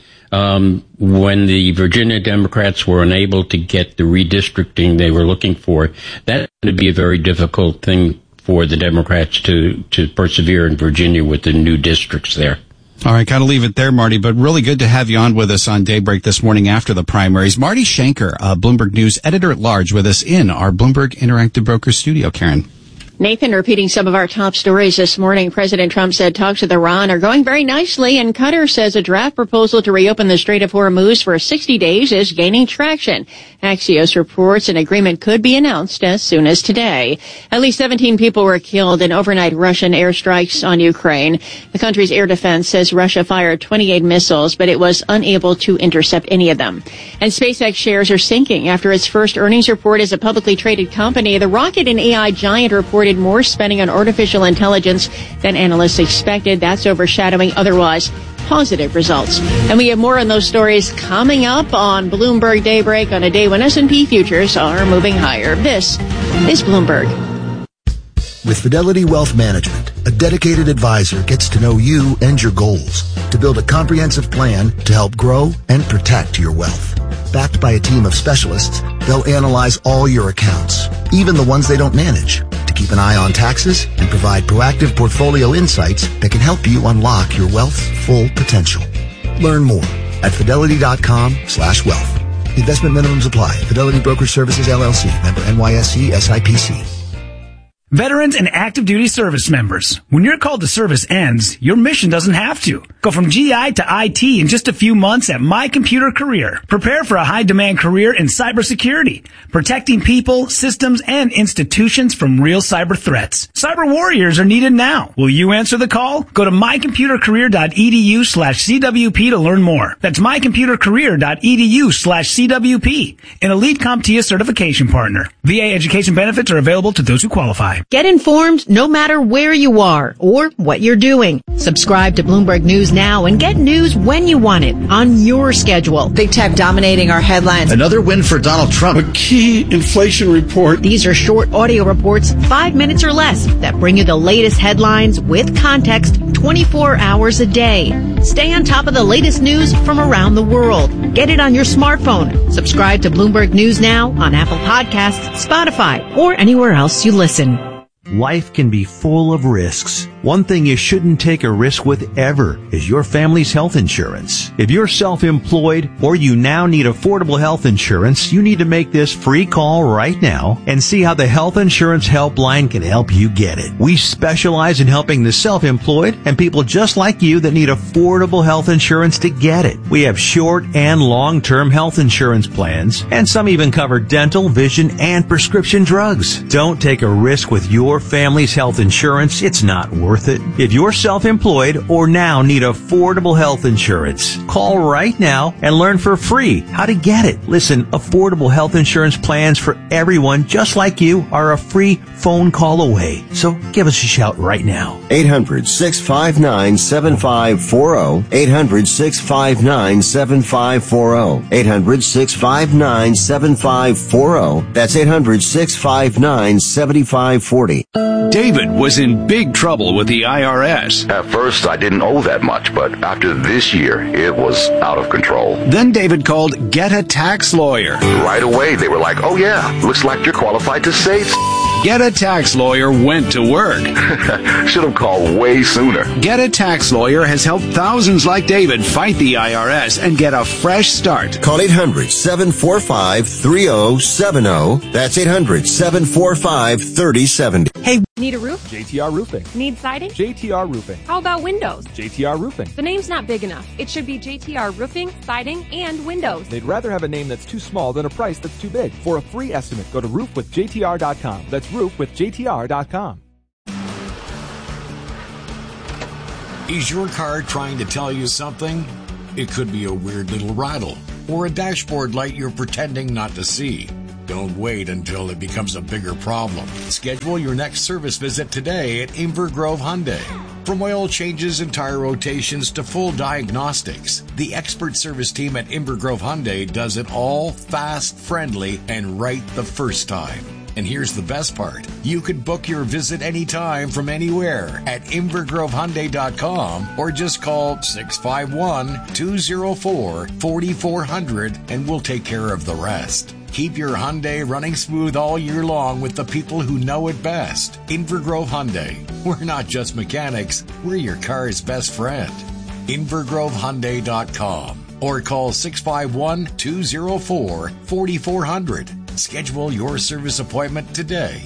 Speaker 12: when the Virginia Democrats were unable to get the redistricting they were looking for, that's going to be a very difficult thing for the Democrats to persevere in Virginia with the new districts there.
Speaker 2: All right, got to leave it there, Marty, but really good to have you on with us on Daybreak this morning after the primaries. Marty Schenker, Bloomberg News editor-at-large, with us in our Bloomberg Interactive Brokers studio. Karen.
Speaker 4: Nathan, repeating some of our top stories this morning, President Trump said talks with Iran are going very nicely, and Qatar says a draft proposal to reopen the Strait of Hormuz for 60 days is gaining traction. Axios reports an agreement could be announced as soon as today. At least 17 people were killed in overnight Russian airstrikes on Ukraine. The country's air defense says Russia fired 28 missiles, but it was unable to intercept any of them. And SpaceX shares are sinking after its first earnings report as a publicly traded company. The rocket and AI giant reported more spending on artificial intelligence than analysts expected. That's overshadowing otherwise positive results. And we have more on those stories coming up on Bloomberg Daybreak on a day when S&P futures are moving higher. This is Bloomberg.
Speaker 9: With Fidelity Wealth Management, a dedicated advisor gets to know you and your goals to build a comprehensive plan to help grow and protect your wealth. Backed by a team of specialists, they'll analyze all your accounts, even the ones they don't manage, to keep an eye on taxes and provide proactive portfolio insights that can help you unlock your wealth's full potential. Learn more at fidelity.com/wealth. Investment minimums apply. Fidelity Brokerage Services, LLC. Member NYSE SIPC.
Speaker 13: Veterans and active duty service members, when your call to service ends, your mission doesn't have to. Go from GI to IT in just a few months at My Computer Career. Prepare for a high-demand career in cybersecurity, protecting people, systems, and institutions from real cyber threats. Cyber warriors are needed now. Will you answer the call? Go to mycomputercareer.edu/CWP to learn more. That's mycomputercareer.edu/CWP, an Elite CompTIA certification partner. VA education benefits are available to those who qualify.
Speaker 14: Get informed no matter where you are or what you're doing. Subscribe to Bloomberg News now and get news when you want it on your schedule.
Speaker 15: Big tech dominating our headlines.
Speaker 16: Another win for Donald Trump.
Speaker 14: A key inflation report. These are short audio reports, 5 minutes or less, that bring you the latest headlines with context 24 hours a day. Stay on top of the latest news from around the world. Get it on your smartphone. Subscribe to Bloomberg News now on Apple Podcasts, Spotify, or anywhere else you listen.
Speaker 26: Life can be full of risks. One thing you shouldn't take a risk with ever is your family's health insurance. If you're self-employed or you now need affordable health insurance, you need to make this free call right now and see how the Health Insurance Helpline can help you get it. We specialize in helping the self-employed and people just like you that need affordable health insurance to get it. We have short and long-term health insurance plans, and some even cover dental, vision, and prescription drugs. Don't take a risk with your family's health insurance. It's not worth it. If you're self-employed or now need affordable health insurance, call right now and learn for free how to get it. Listen, affordable health insurance plans for everyone just like you are a free phone call away. So give us a shout right now.
Speaker 27: 800-659-7540. 800-659-7540. 800-659-7540. That's 800-659-7540.
Speaker 28: David was in big trouble with the IRS.
Speaker 29: At first, I didn't owe that much, but after this year, it was out of control.
Speaker 28: Then David called Get a Tax Lawyer.
Speaker 29: Right away, they were like, oh yeah, looks like you're qualified to save.
Speaker 28: Get a Tax Lawyer went to work.
Speaker 29: Should have called way sooner.
Speaker 28: Get a Tax Lawyer has helped thousands like David fight the IRS and get a fresh start.
Speaker 27: Call 800-745-3070. That's 800-745-3070.
Speaker 30: Hey, need a roof?
Speaker 31: JTR Roofing.
Speaker 30: Need siding?
Speaker 31: JTR Roofing.
Speaker 30: How about windows?
Speaker 31: JTR Roofing.
Speaker 30: The name's not big enough. It should be JTR Roofing, Siding, and Windows.
Speaker 31: They'd rather have a name that's too small than a price that's too big. For a free estimate, go to roofwithjtr.com. That's roofwithjtr.com.
Speaker 5: Is your car trying to tell you something? It could be a weird little rattle or a dashboard light you're pretending not to see. Don't wait until it becomes a bigger problem. Schedule your next service visit today at Inver Grove Hyundai. From oil changes and tire rotations to full diagnostics, the expert service team at Inver Grove Hyundai does it all fast, friendly, and right the first time. And here's the best part. You could book your visit anytime from anywhere at InvergroveHyundai.com or just call 651-204-4400 and we'll take care of the rest. Keep your Hyundai running smooth all year long with the people who know it best. Inver Grove Hyundai. We're not just mechanics, we're your car's best friend. InvergroveHyundai.com or call 651-204-4400. Schedule your service appointment today.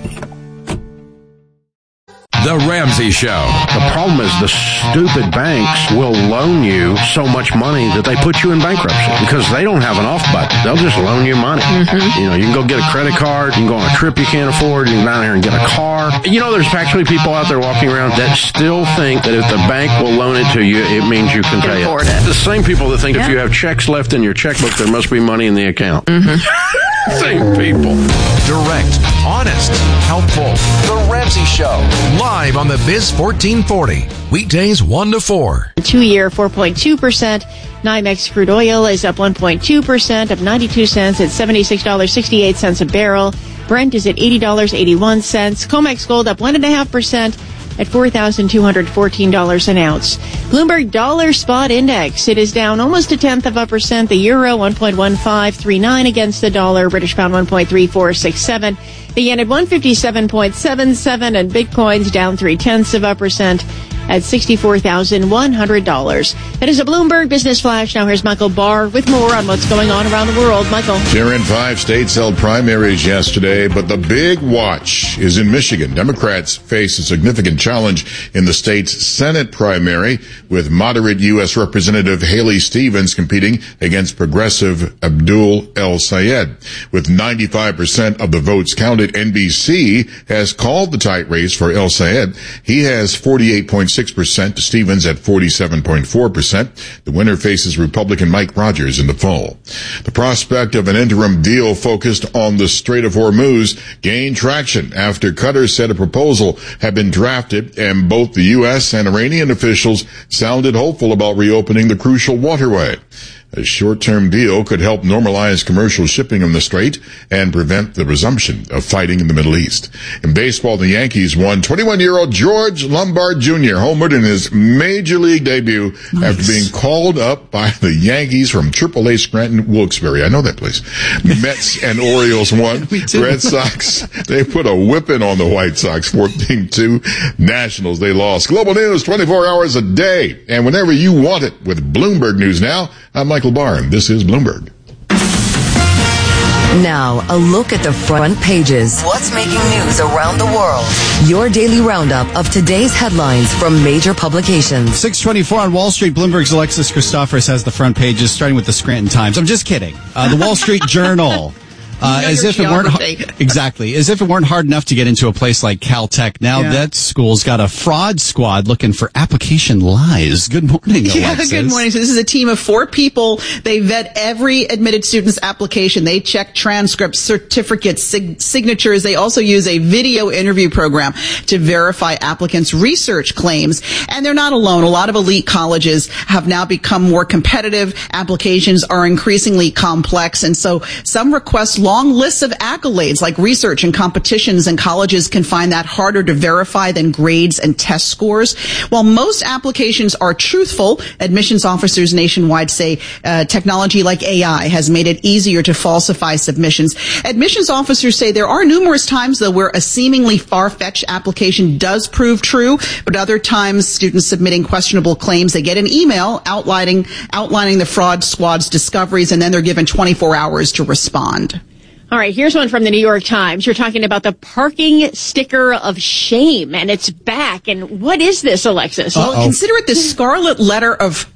Speaker 6: The Ramsey Show.
Speaker 7: The problem is the stupid banks will loan you so much money that they put you in bankruptcy because they don't have an off button. They'll just loan you money. You know, you can go get a credit card, you can go on a trip you can't afford, you can go down here and get a car. You know, there's actually people out there walking around that still think that if the bank will loan it to you, it means you can pay it. The same people that think if you have checks left in your checkbook, there must be money in the account. Same people.
Speaker 8: Direct, honest, helpful. The Ramsey Show. Live on the Biz 1440. Weekdays 1 to 4.
Speaker 4: 2-year 4.2%. NYMEX crude oil is up 1.2%, up 92 cents at $76.68 a barrel. Brent is at $80.81. COMEX gold up 1.5%. at $4,214 an ounce. Bloomberg Dollar Spot Index, it is down almost 0.1%. The euro 1.1539 against the dollar. British pound 1.3467. The yen at 157.77, and Bitcoin's down 0.3% at $64,100. That is a Bloomberg Business Flash. Now here's Michael Barr with more on what's going on around the world. Michael.
Speaker 1: Here in 5 states held primaries yesterday, but the big watch is in Michigan. Democrats face a significant challenge in the state's Senate primary, with moderate U.S. Representative Haley Stevens competing against progressive Abdul El Sayed. With 95% of the votes counted, NBC has called the tight race for El Sayed. He has 48.6%. Stevens at 47.4%. The winner faces Republican Mike Rogers in the fall. The prospect of an interim deal focused on the Strait of Hormuz gained traction after Qatar said a proposal had been drafted, and both the U.S. and Iranian officials sounded hopeful about reopening the crucial waterway. A short-term deal could help normalize commercial shipping on the strait and prevent the resumption of fighting in the Middle East. In baseball, the Yankees won 21-year-old George Lombard Jr. homered in his major league debut after being called up by the Yankees from AAA Scranton Wilkes-Barre. I know that place. Mets and Orioles won. Red Sox, they put a whipping on the White Sox, 14-2. Nationals, they lost. Global news 24 hours a day, and whenever you want it with Bloomberg News Now. I'm Michael Barr, and this is Bloomberg.
Speaker 19: Now, a look at the front pages. What's making news around the world? Your daily roundup of today's headlines from major publications.
Speaker 2: 6:24 on Wall Street. Bloomberg's Alexis Christophorus has the front pages, starting with the Scranton Times. I'm just kidding. The Wall Street Journal. As if it weren't hard enough to get into a place like Caltech. Now that school's got a fraud squad looking for application lies. Good morning, Alexis.
Speaker 16: Good morning. So this is a team of 4 people. They vet every admitted student's application. They check transcripts, certificates, signatures. They also use a video interview program to verify applicants' research claims. And they're not alone. A lot of elite colleges have now become more competitive. Applications are increasingly complex. And so some request long lists of accolades like research and competitions, and colleges can find that harder to verify than grades and test scores. While most applications are truthful, admissions officers nationwide say technology like AI has made it easier to falsify submissions. Admissions officers say there are numerous times, though, where a seemingly far-fetched application does prove true, but other times students submitting questionable claims, they get an email outlining the fraud squad's discoveries, and then they're given 24 hours to respond.
Speaker 4: All right, here's one from the New York Times. You're talking about the parking sticker of shame, and it's back. And what is this, Alexis?
Speaker 16: Well, consider it the scarlet letter of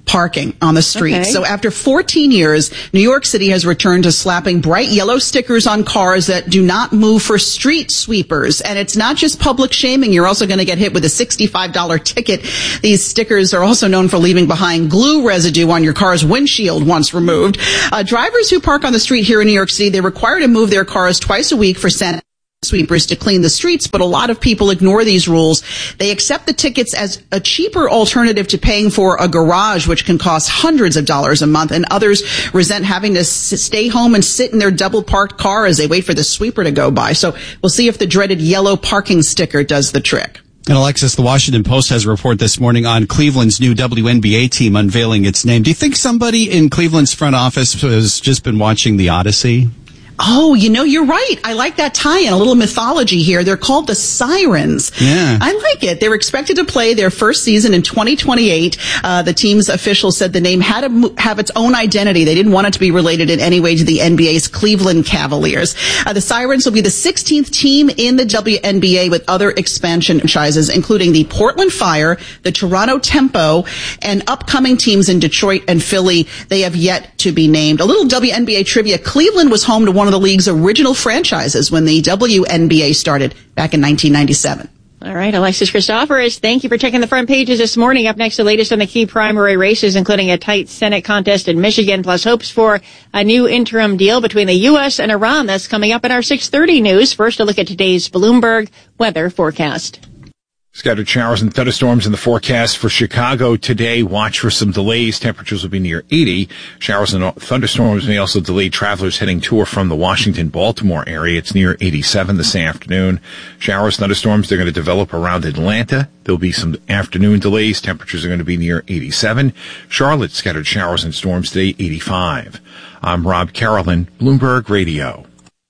Speaker 16: parking on the street.
Speaker 4: Okay.
Speaker 16: So after 14 years, New York City has returned to slapping bright yellow stickers on cars that do not move for street sweepers. And it's not just public shaming. You're also going to get hit with a $65 ticket. These stickers are also known for leaving behind glue residue on your car's windshield once removed. Drivers who park on the street here in New York City, they're required to move their cars twice a week for sweepers to clean the streets, but a lot of people ignore these rules. They accept the tickets as a cheaper alternative to paying for a garage, which can cost hundreds of dollars a month, and others resent having to stay home and sit in their double-parked car as they wait for the sweeper to go by. So we'll see if the dreaded yellow parking sticker does the trick.
Speaker 2: And Alexis, the Washington Post has a report this morning on Cleveland's new WNBA team unveiling its name. Do you think somebody in Cleveland's front office has just been watching The Odyssey?
Speaker 16: Oh, you're right. I like that tie-in, a little mythology here. They're called the Sirens.
Speaker 2: Yeah.
Speaker 16: I like it. They're expected to play their first season in 2028. The team's officials said the name had to have its own identity. They didn't want it to be related in any way to the NBA's Cleveland Cavaliers. The Sirens will be the 16th team in the WNBA with other expansion franchises, including the Portland Fire, the Toronto Tempo, and upcoming teams in Detroit and Philly. They have yet to be named. A little WNBA trivia. Cleveland was home to one of the league's original franchises when the WNBA started back in 1997.
Speaker 4: All right, Alexis Christoforous, thank you for checking the front pages this morning. Up next, the latest on the key primary races, including a tight Senate contest in Michigan, plus hopes for a new interim deal between the U.S. and Iran. That's coming up in our 6:30 news. First, a look at today's Bloomberg weather forecast.
Speaker 3: Scattered showers and thunderstorms in the forecast for Chicago today. Watch for some delays. Temperatures will be near 80. Showers and thunderstorms may also delay travelers heading to or from the Washington-Baltimore area. It's near 87 this afternoon. Showers, thunderstorms, they're going to develop around Atlanta. There'll be some afternoon delays. Temperatures are going to be near 87. Charlotte, scattered showers and storms today, 85. I'm Rob Carolyn, Bloomberg Radio.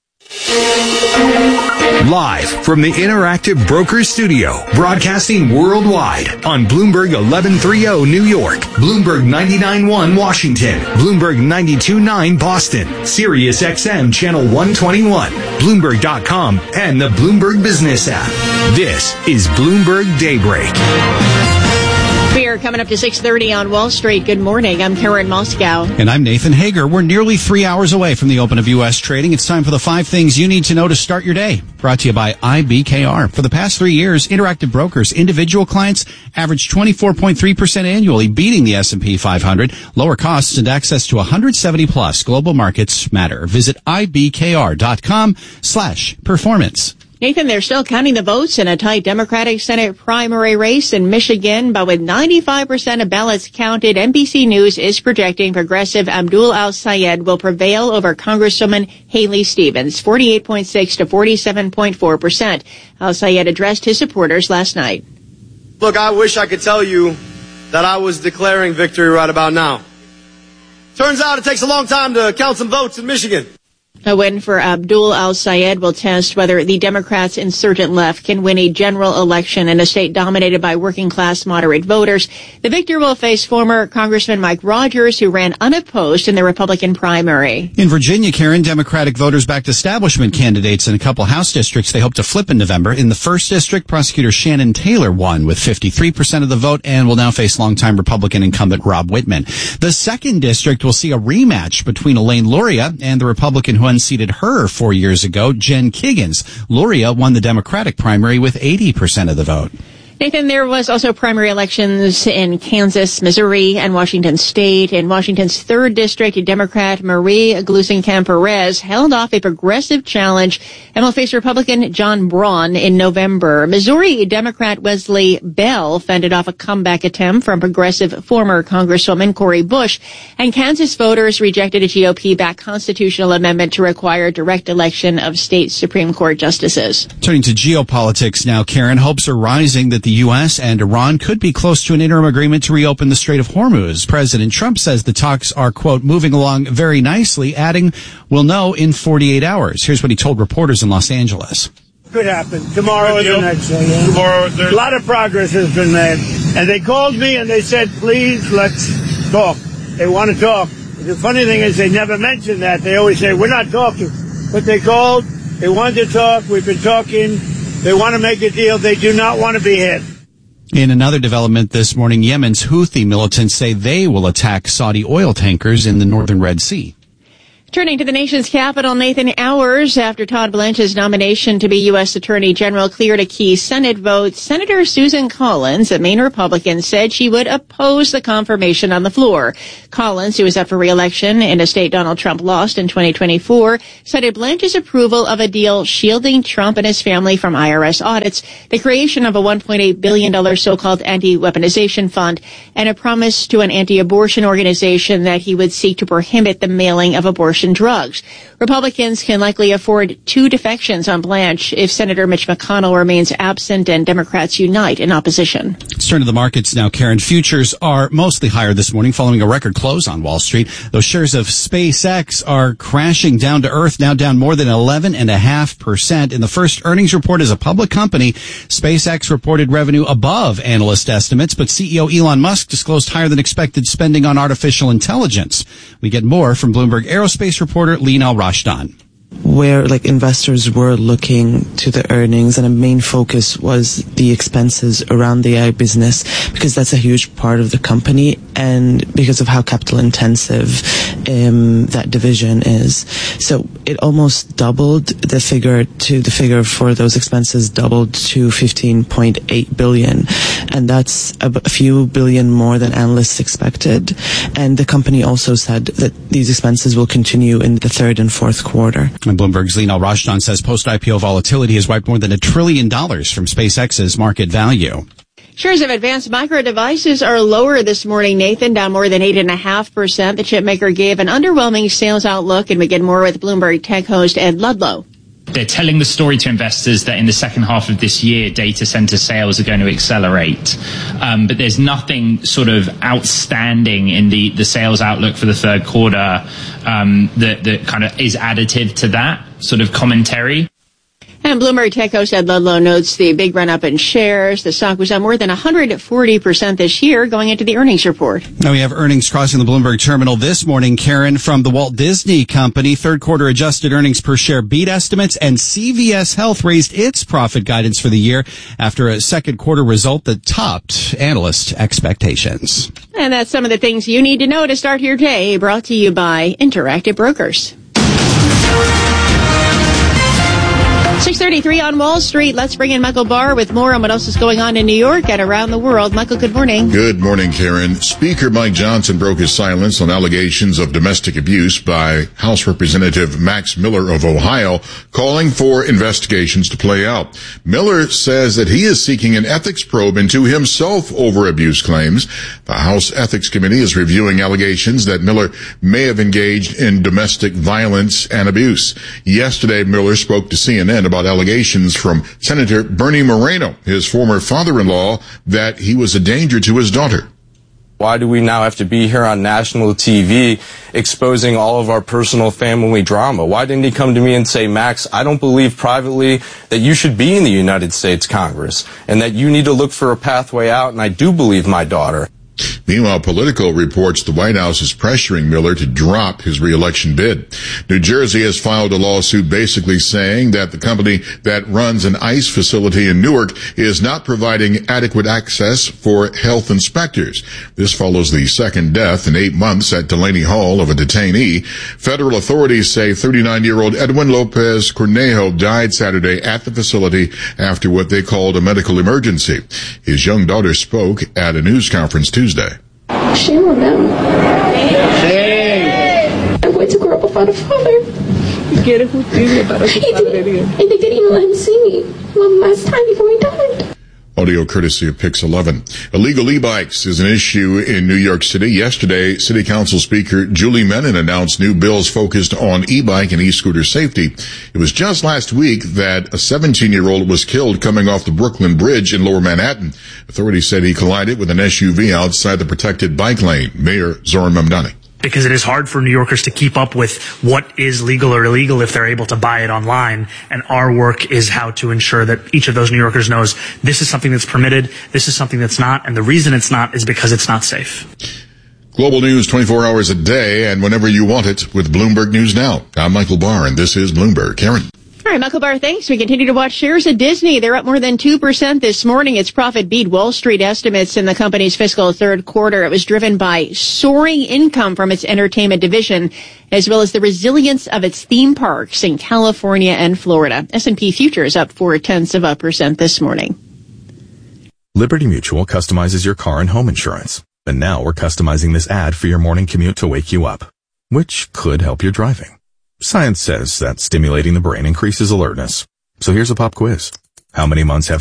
Speaker 8: Live from the Interactive Brokers Studio, broadcasting worldwide on Bloomberg 1130 New York, Bloomberg 99.1 Washington, Bloomberg 92.9 Boston, Sirius XM Channel 121, Bloomberg.com, and the Bloomberg Business app. This is Bloomberg Daybreak.
Speaker 4: We are coming up to 6:30 on Wall Street. Good morning. I'm Karen Moscow.
Speaker 2: And I'm Nathan Hager. We're nearly 3 hours away from the open of U.S. trading. It's time for the 5 things you need to know to start your day. Brought to you by IBKR. For the past 3 years, Interactive Brokers individual clients averaged 24.3% annually, beating the S&P 500. Lower costs and access to 170 plus global markets matter. Visit IBKR.com/performance.
Speaker 4: Nathan, they're still counting the votes in a tight Democratic Senate primary race in Michigan, but with 95% of ballots counted, NBC News is projecting progressive Abdul Al-Sayed will prevail over Congresswoman Haley Stevens, 48.6 to 47.4%. Al-Sayed addressed his supporters last night.
Speaker 10: Look, I wish I could tell you that I was declaring victory right about now. Turns out it takes a long time to count some votes in Michigan.
Speaker 4: A win for Abdul Al-Sayed will test whether the Democrats' insurgent left can win a general election in a state dominated by working-class moderate voters. The victor will face former Congressman Mike Rogers, who ran unopposed in the Republican primary.
Speaker 2: In Virginia, Karen, Democratic voters backed establishment candidates in a couple House districts they hope to flip in November. In the 1st District, prosecutor Shannon Taylor won with 53% of the vote and will now face longtime Republican incumbent Rob Whitman. The 2nd District will see a rematch between Elaine Luria and the Republican who unseated her 4 years ago, Jen Kiggins. Luria won the Democratic primary with 80% of the vote.
Speaker 4: Nathan, there was also primary elections in Kansas, Missouri, and Washington State. In Washington's 3rd District, Democrat Marie Gluesenkamp-Perez held off a progressive challenge and will face Republican John Braun in November. Missouri Democrat Wesley Bell fended off a comeback attempt from progressive former Congresswoman Cori Bush. And Kansas voters rejected a GOP-backed constitutional amendment to require direct election of state Supreme Court justices.
Speaker 2: Turning to geopolitics now, Karen, hopes are rising that the U.S. and Iran could be close to an interim agreement to reopen the Strait of Hormuz. President Trump says the talks are, quote, moving along very nicely, adding, we'll know in 48 hours. Here's what he told reporters in Los Angeles.
Speaker 11: Could happen. Tomorrow or the next day. Yeah. Tomorrow, a lot of progress has been made. And they called me and they said, please, let's talk. They want to talk. The funny thing is they never mention that. They always say, we're not talking. But they called. They wanted to talk. We've been talking. They want to make a deal. They do not want to be hit.
Speaker 2: In another development this morning, Yemen's Houthi militants say they will attack Saudi oil tankers in the northern Red Sea.
Speaker 4: Turning to the nation's capital, Nathan, hours after Todd Blanche's nomination to be U.S. Attorney General cleared a key Senate vote, Senator Susan Collins, a Maine Republican, said she would oppose the confirmation on the floor. Collins, who is up for re-election in a state Donald Trump lost in 2024, cited Blanche's approval of a deal shielding Trump and his family from IRS audits, the creation of a $1.8 billion so-called anti-weaponization fund, and a promise to an anti-abortion organization that he would seek to prohibit the mailing of abortion drugs. Republicans can likely afford 2 defections on Blanche if Senator Mitch McConnell remains absent and Democrats unite in opposition.
Speaker 2: Let's turn to the markets now, Karen. Futures are mostly higher this morning following a record close on Wall Street. Those shares of SpaceX are crashing down to earth, now down more than 11.5%. In the first earnings report as a public company, SpaceX reported revenue above analyst estimates, but CEO Elon Musk disclosed higher than expected spending on artificial intelligence. We get more from Bloomberg Aerospace reporter Lina Al-Rashdan.
Speaker 9: Where investors were looking to the earnings, and a main focus was the expenses around the AI business, because that's a huge part of the company and because of how capital intensive that division is. So it almost doubled the figure for those expenses doubled to $15.8 billion, and that's a few billion more than analysts expected. And the company also said that these expenses will continue in the third and fourth quarter.
Speaker 2: And Bloomberg's Lina Al-Rashdan says post-IPO volatility has wiped more than $1 trillion from SpaceX's market value.
Speaker 4: Shares of Advanced Micro Devices are lower this morning, Nathan, down more than 8.5%. The chip maker gave an underwhelming sales outlook, and we get more with Bloomberg Tech host Ed Ludlow.
Speaker 12: They're telling the story to investors that in the second half of this year, data center sales are going to accelerate. But there's nothing sort of outstanding in the sales outlook for the third quarter that kind of is additive to that sort of commentary.
Speaker 4: And Bloomberg Tech host Ed Ludlow notes the big run-up in shares. The stock was up more than 140% this year going into the earnings report.
Speaker 2: Now we have earnings crossing the Bloomberg terminal this morning, Karen, from the Walt Disney Company. Third quarter adjusted earnings per share beat estimates, and CVS Health raised its profit guidance for the year after a second quarter result that topped analyst expectations.
Speaker 4: And that's some of the things you need to know to start your day, brought to you by Interactive Brokers. 6:33 on Wall Street. Let's bring in Michael Barr with more on what else is going on in New York and around the world. Michael, good morning.
Speaker 1: Good morning, Karen. Speaker Mike Johnson broke his silence on allegations of domestic abuse by House Representative Max Miller of Ohio, calling for investigations to play out. Miller says that he is seeking an ethics probe into himself over abuse claims. The House Ethics Committee is reviewing allegations that Miller may have engaged in domestic violence and abuse. Yesterday, Miller spoke to CNN about allegations from Senator Bernie Moreno, his former father-in-law, that he was a danger to his daughter.
Speaker 13: Why do we now have to be here on national TV exposing all of our personal family drama? Why didn't he come to me and say, Max, I don't believe privately that you should be in the United States Congress and that you need to look for a pathway out, and I do believe my daughter.
Speaker 1: Meanwhile, Politico reports the White House is pressuring Miller to drop his re-election bid. New Jersey has filed a lawsuit basically saying that the company that runs an ICE facility in Newark is not providing adequate access for health inspectors. This follows the second death in 8 months at Delaney Hall of a detainee. Federal authorities say 39-year-old Edwin Lopez Cornejo died Saturday at the facility after what they called a medical emergency. His young daughter spoke at a news conference Tuesday.
Speaker 17: Shame on them. Shame. I'm going to grow up without a father. And they didn't even let him see me one last time before he died.
Speaker 1: Audio courtesy of Pix 11. Illegal e-bikes is an issue in New York City. Yesterday, City Council Speaker Julie Menin announced new bills focused on e-bike and e-scooter safety. It was just last week that a 17-year-old was killed coming off the Brooklyn Bridge in Lower Manhattan. Authorities said he collided with an SUV outside the protected bike lane. Mayor Zoran Mamdani.
Speaker 18: Because it is hard for New Yorkers to keep up with what is legal or illegal if they're able to buy it online. And our work is how to ensure that each of those New Yorkers knows this is something that's permitted, this is something that's not, and the reason it's not is because it's not safe.
Speaker 1: Global news 24 hours a day and whenever you want it with Bloomberg News Now. I'm Michael Barr, and this is Bloomberg. Karen.
Speaker 4: All right, Michael Barr, thanks. We continue to watch shares of Disney. They're up more than 2% this morning. Its profit beat Wall Street estimates in the company's fiscal third quarter. It was driven by soaring income from its entertainment division, as well as the resilience of its theme parks in California and Florida. S&P futures up 0.4% this morning.
Speaker 14: Liberty Mutual customizes your car and home insurance. And now we're customizing this ad for your morning commute to wake you up, which could help your driving. Science says that stimulating the brain increases alertness. So here's a pop quiz. How many months have